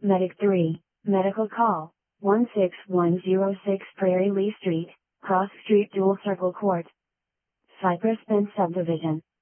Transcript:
Medic 3, medical call, 16106 Prairie Lee Street, Cross Street Dual Circle Court, Cypress Bend Subdivision.